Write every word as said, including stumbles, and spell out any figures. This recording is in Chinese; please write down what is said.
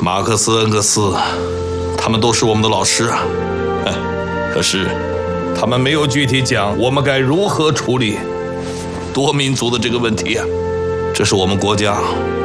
马克思、恩格斯，他们都是我们的老师啊。哎，可是他们没有具体讲我们该如何处理多民族的这个问题啊。这是我们国家